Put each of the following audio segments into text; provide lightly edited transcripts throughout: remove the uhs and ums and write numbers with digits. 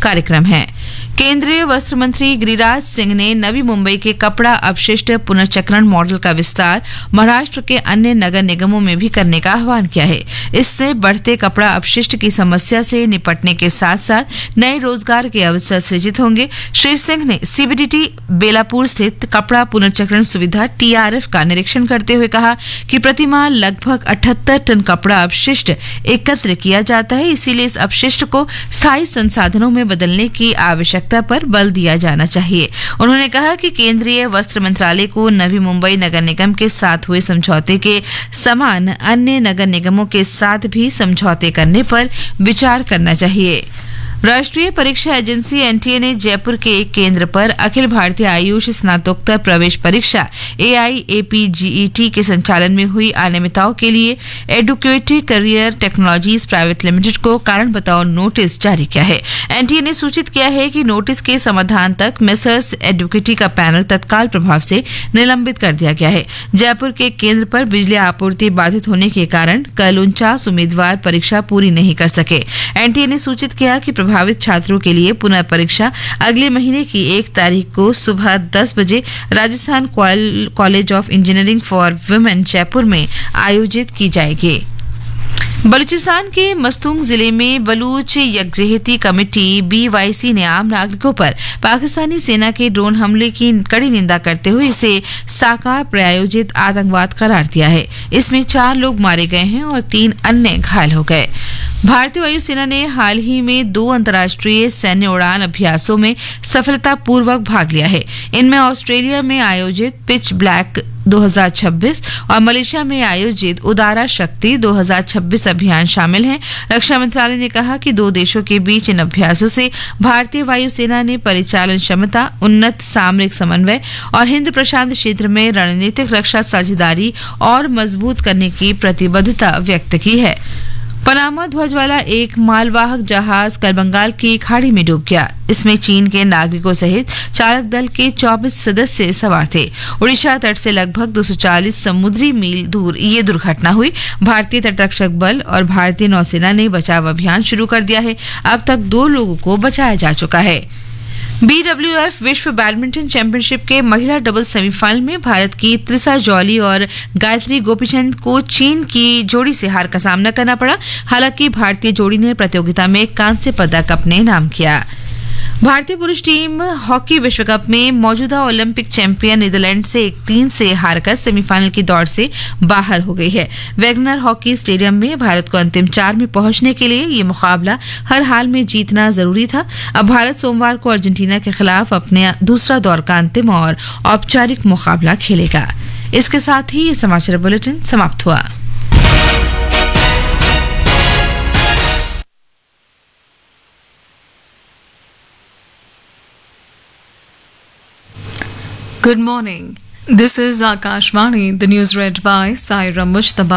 कार्यक्रम है। केंद्रीय वस्त्र मंत्री गिरिराज सिंह ने नवी मुंबई के कपड़ा अपशिष्ट पुनर्चक्रण मॉडल का विस्तार महाराष्ट्र के अन्य नगर निगमों में भी करने का आह्वान किया है। इससे बढ़ते कपड़ा अपशिष्ट की समस्या से निपटने के साथ साथ नए रोजगार के अवसर सृजित होंगे। श्री सिंह ने सीबीडीटी बेलापुर स्थित कपड़ा पुनर्चक्रण सुविधा TRF का निरीक्षण करते हुए कहा कि प्रतिमाह लगभग 78 टन कपड़ा अपशिष्ट एकत्र किया जाता है, इसीलिए इस अपशिष्ट को स्थायी संसाधनों में बदलने की आवश्यकता पर बल दिया जाना चाहिए। उन्होंने कहा कि केंद्रीय वस्त्र मंत्रालय को नवी मुंबई नगर निगम के साथ हुए समझौते के समान अन्य नगर निगमों के साथ भी समझौते करने पर विचार करना चाहिए। राष्ट्रीय परीक्षा एजेंसी NTA ने जयपुर के एक केंद्र पर अखिल भारतीय आयुष स्नातकोत्तर प्रवेश परीक्षा AIAPGET के संचालन में हुई अनियमितताओं के लिए educative career technologies private limited को कारण बताओ नोटिस जारी किया है। NTA ने सूचित किया है कि नोटिस के समाधान तक मेसर्स एडुकेटी का पैनल तत्काल प्रभाव से निलंबित कर दिया गया है। जयपुर के केंद्र पर बिजली आपूर्ति बाधित होने के कारण कल 49 उम्मीदवार परीक्षा पूरी नहीं कर सके। NTA ने सूचित किया कि प्रभावित छात्रों के लिए पुनः परीक्षा अगले महीने की 1 तारीख को सुबह 10 बजे Rajasthan college of engineering for women Jaipur में आयोजित की जाएगी। बलूचिस्तान के मस्तूंग जिले में बलूच यकजहती कमेटी BYC ने आम नागरिकों पर पाकिस्तानी सेना के ड्रोन हमले की कड़ी निंदा करते हुए इसे साकार प्रायोजित आतंकवाद करार दिया है। इसमें 4 लोग मारे गए हैं और 3 अन्य घायल हो गए। भारतीय वायुसेना ने हाल ही में 2 अंतर्राष्ट्रीय सैन्य उड़ान अभ्यासों में सफलतापूर्वक भाग लिया है। इनमें ऑस्ट्रेलिया में आयोजित पिच ब्लैक 2026 और मलेशिया में आयोजित उदारा शक्ति 2026 अभियान शामिल हैं। रक्षा मंत्रालय ने कहा कि 2 देशों के बीच इन अभ्यासों से भारतीय वायुसेना ने परिचालन क्षमता, उन्नत सामरिक समन्वय और हिंद प्रशांत क्षेत्र में रणनीतिक रक्षा साझेदारी और मजबूत करने की प्रतिबद्धता व्यक्त की है। पनामा ध्वज वाला एक मालवाहक जहाज कल बंगाल की खाड़ी में डूब गया। इसमें चीन के नागरिकों सहित चालक दल के 24 सदस्य सवार थे। उड़ीसा तट से लगभग 240 समुद्री मील दूर ये दुर्घटना हुई। भारतीय तटरक्षक बल और भारतीय नौसेना ने बचाव अभियान शुरू कर दिया है। अब तक 2 लोगों को बचाया जा चुका है। BWF विश्व बैडमिंटन चैंपियनशिप के महिला डबल्स सेमीफाइनल में भारत की त्रिसा जॉली और गायत्री गोपीचंद को चीन की जोड़ी से हार का सामना करना पड़ा। हालांकि भारतीय जोड़ी ने प्रतियोगिता में कांस्य पदक अपने नाम किया। भारतीय पुरुष टीम हॉकी विश्व कप में मौजूदा ओलंपिक चैंपियन नीदरलैंड से 1-3 से हारकर सेमीफाइनल की दौड़ से बाहर हो गई है। वैगनर हॉकी स्टेडियम में भारत को अंतिम 4 में पहुंचने के लिए ये मुकाबला हर हाल में जीतना जरूरी था। अब भारत सोमवार को अर्जेंटीना के खिलाफ अपने दूसरा दौर का अंतिम और औपचारिक मुकाबला खेलेगा। इसके साथ ही ये समाचार बुलेटिन समाप्त हुआ। Good morning. This is Akashvani, the news read by Saira Mujtaba.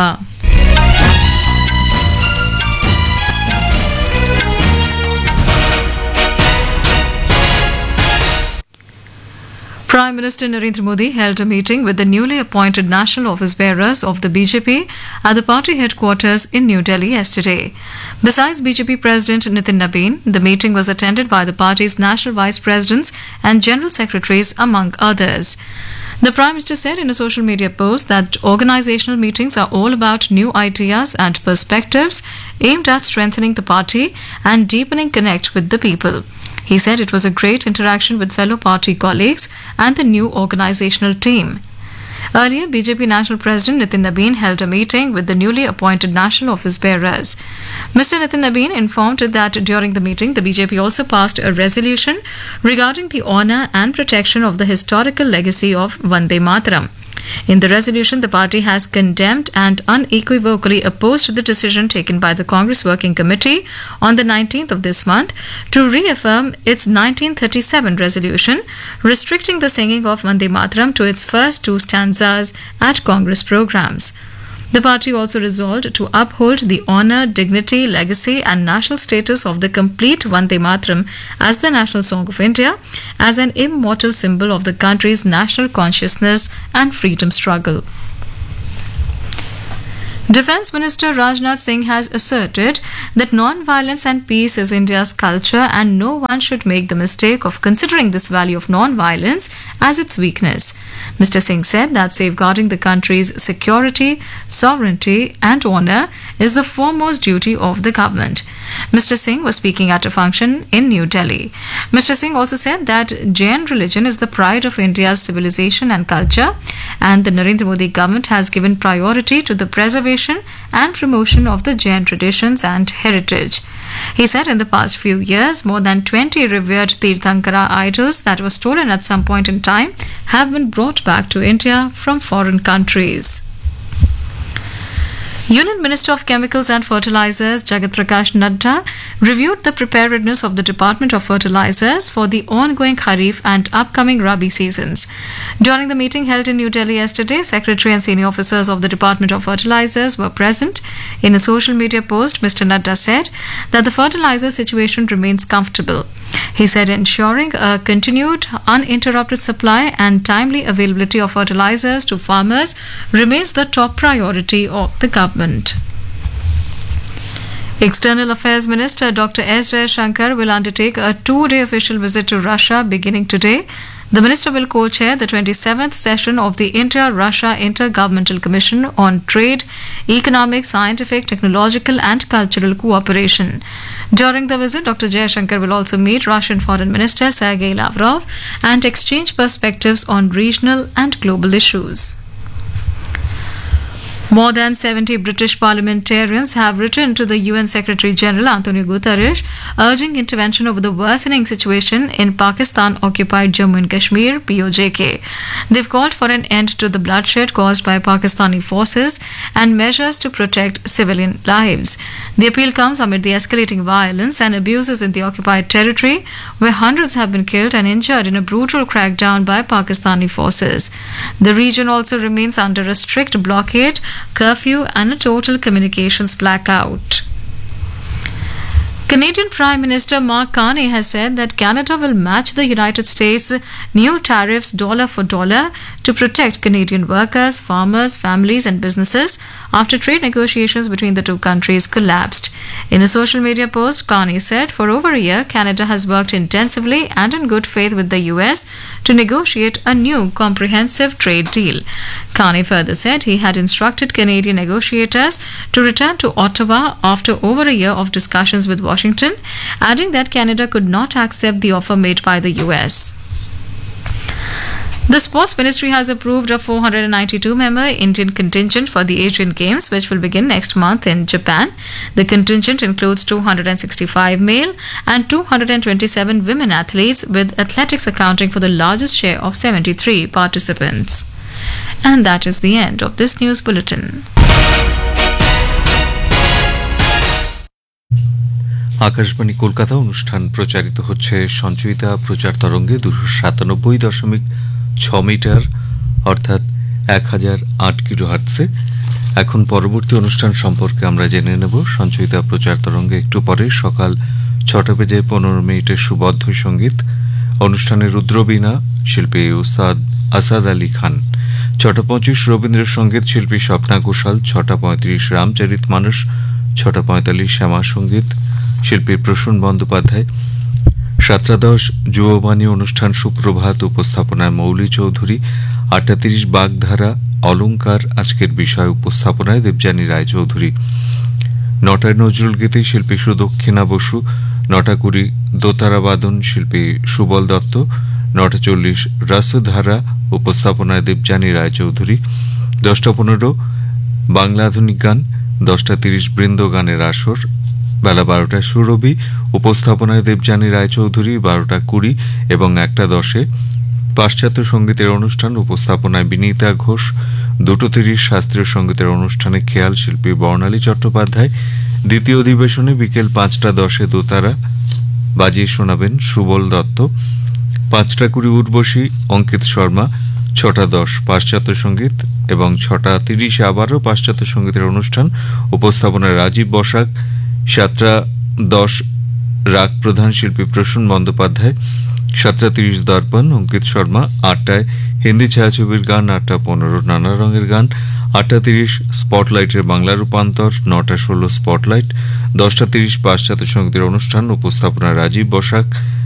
Prime Minister Narendra Modi held a meeting with the newly appointed national office bearers of the BJP at the party headquarters in New Delhi yesterday. Besides BJP President Nitin Nabin, the meeting was attended by the party's national vice presidents and general secretaries, among others. The Prime Minister said in a social media post that organizational meetings are all about new ideas and perspectives aimed at strengthening the party and deepening connect with the people. He said it was a great interaction with fellow party colleagues and the new organizational team. Earlier, BJP National President Nitin Nabin held a meeting with the newly appointed national office bearers. Mr. Nitin Nabin informed that during the meeting, the BJP also passed a resolution regarding the honour and protection of the historical legacy of Vande Mataram. In the resolution, the party has condemned and unequivocally opposed the decision taken by the Congress Working Committee on the 19th of this month to reaffirm its 1937 resolution restricting the singing of Vande Mataram to its first 2 stanzas at Congress programs. The party also resolved to uphold the honour, dignity, legacy and national status of the complete Vande Mataram as the national song of India, as an immortal symbol of the country's national consciousness and freedom struggle. Defence Minister Rajnath Singh has asserted that non-violence and peace is India's culture and no one should make the mistake of considering this value of non-violence as its weakness. Mr. Singh said that safeguarding the country's security, sovereignty and honour is the foremost duty of the government. Mr. Singh was speaking at a function in New Delhi. Mr. Singh also said that Jain religion is the pride of India's civilization and culture, and the Narendra Modi government has given priority to the preservation and promotion of the Jain traditions and heritage. He said in the past few years, more than 20 revered Tirthankara idols that were stolen at some point in time have been brought back to India from foreign countries. Union Minister of Chemicals and Fertilizers Jagat Prakash Nadda reviewed the preparedness of the Department of Fertilizers for the ongoing Kharif and upcoming Rabi seasons. During the meeting held in New Delhi yesterday, Secretary and senior officers of the Department of Fertilizers were present. In a social media post, Mr. Nadda said that the fertilizer situation remains comfortable. He said ensuring a continued, uninterrupted supply and timely availability of fertilizers to farmers remains the top priority of the government. External Affairs Minister Dr. S. Jaishankar will undertake a 2-day official visit to Russia beginning today. The minister will co-chair the 27th session of the India-Russia Intergovernmental Commission on Trade, Economic, Scientific, Technological and Cultural Cooperation. During the visit, Dr. Jaishankar will also meet Russian Foreign Minister Sergei Lavrov and exchange perspectives on regional and global issues. More than 70 British parliamentarians have written to the UN Secretary General Antonio Guterres urging intervention over the worsening situation in Pakistan-occupied Jammu and Kashmir (POJK). They've called for an end to the bloodshed caused by Pakistani forces and measures to protect civilian lives. The appeal comes amid the escalating violence and abuses in the occupied territory, where hundreds have been killed and injured in a brutal crackdown by Pakistani forces. The region also remains under a strict blockade, curfew and a total communications blackout. Canadian Prime Minister Mark Carney has said that Canada will match the United States' new tariffs dollar for dollar to protect Canadian workers, farmers, families and businesses after trade negotiations between the two countries collapsed. In a social media post, Carney said for over a year, Canada has worked intensively and in good faith with the US to negotiate a new comprehensive trade deal. Carney further said he had instructed Canadian negotiators to return to Ottawa after over a year of discussions with Washington, adding that Canada could not accept the offer made by the US. The Sports Ministry has approved a 492-member Indian contingent for the Asian Games, which will begin next month in Japan. The contingent includes 265 male and 227 women athletes, with athletics accounting for the largest share of 73 participants. And that is the end of this news bulletin. Akashvani Kolkata অনুষ্ঠান প্রচারিত হচ্ছে সঞ্চয়িতা প্রচার তরঙ্গে 297.6 metre অর্থাৎ 1008 কিলোহার্টজে। এখন পরবর্তী অনুষ্ঠান সম্পর্কে আমরা জেনে নেব। সঞ্চয়িতা প্রচার তরঙ্গে একটু পরে সকাল 6:15 সুবদ্ধ সঙ্গীত, অনুষ্ঠানে রুদ্রবীণা শিল্পী উস্তাদ আসাদ আলী খান, 6:25 রবীন্দ্রসঙ্গীত শিল্পী স্বপ্না ঘোষাল, 6:35 রামচরিত মানস, 6:45 শ্যামা সঙ্গীত শিল্পী প্রসূন বন্দ্যোপাধ্যায়, 7:10 যুববাণী অনুষ্ঠান সুপ্রভাত, উপস্থাপনায় মৌলি চৌধুরী, 8:30 বাগধারা অলঙ্কার আজকের বিষয়, উপস্থাপনায় দেবযানী রায়চৌধুরী, 9টায় নজরুল গীতি শিল্পী সুদক্ষিণা বসু, 9:20 দোতারাবাদন শিল্পী সুবল দত্ত, 9:40 রাসধারা উপস্থাপনায় দেবযানী রায়চৌধুরী, 10:15 বাংলা আধুনিক গান, 10:30 বৃন্দ গানের আসর, বেলা 12টায় সুরভি উপস্থাপনায় দেবযানী রায়চৌধুরী, 12:20 এবং 1:10 পাশ্চাত্য সঙ্গীতের অনুষ্ঠান, উপস্থাপনায় বিনীতা ঘোষ, 2:30 শাস্ত্রীয় সঙ্গীতের অনুষ্ঠানে খেয়াল শিল্পী বর্ণালী চট্টোপাধ্যায়। দ্বিতীয় অধিবেশনে বিকেল 5:10 দোতারা বাজিয়ে শোনাবেন সুবল দত্ত, 5:20 উর্বশী অঙ্কিত শর্মা, 6:10 পাশ্চাত্য সঙ্গীত এবং 6:30 আবারও পাশ্চাত্য সঙ্গীতের অনুষ্ঠান, উপস্থাপনায় রাজীব বসাক, 7:10 রাগ প্রধান শিল্পী প্রসূন বন্দ্যোপাধ্যায়, 7:30 দর্পণ অঙ্কিত শর্মা, 8টায় হিন্দি ছায়াছবির গান, 8:15 নানা রঙের গান, 8:30 স্পটলাইটের বাংলা রূপান্তর, 9:16 স্পটলাইট, 10:30 পাশ্চাত্য সঙ্গীতের অনুষ্ঠান, উপস্থাপনা রাজীব বসাক,